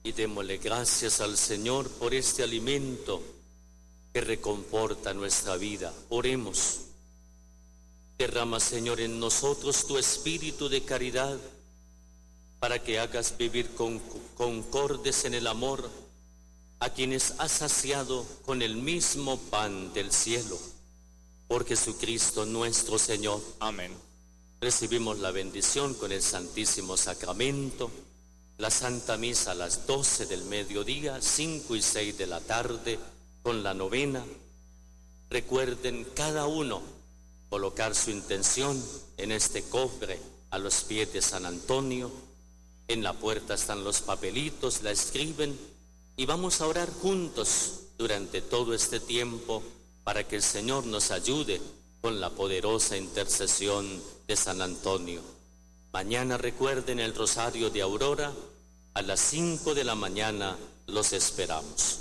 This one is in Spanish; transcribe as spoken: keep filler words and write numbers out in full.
y démosle gracias al Señor por este alimento que reconforta nuestra vida. Oremos. Derrama, Señor, en nosotros tu espíritu de caridad, para que hagas vivir con concordes en el amor a quienes has saciado con el mismo pan del cielo. Por Jesucristo nuestro Señor. Amén. Recibimos la bendición con el Santísimo Sacramento, la Santa Misa a las doce del mediodía, cinco y seis de la tarde, con la novena. Recuerden cada uno colocar su intención en este cofre a los pies de San Antonio. En la puerta están los papelitos, la escriben y vamos a orar juntos durante todo este tiempo para que el Señor nos ayude con la poderosa intercesión de San Antonio. Mañana recuerden el rosario de Aurora, a las cinco de la mañana los esperamos.